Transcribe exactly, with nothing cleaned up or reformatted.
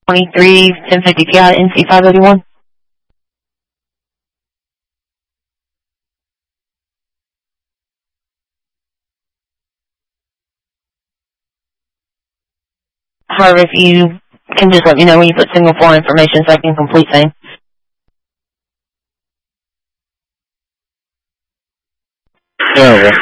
twenty-three ten fifty P I N C five eighty-one. However, if you can just let me know when you put signal four information so I can complete same. Yeah,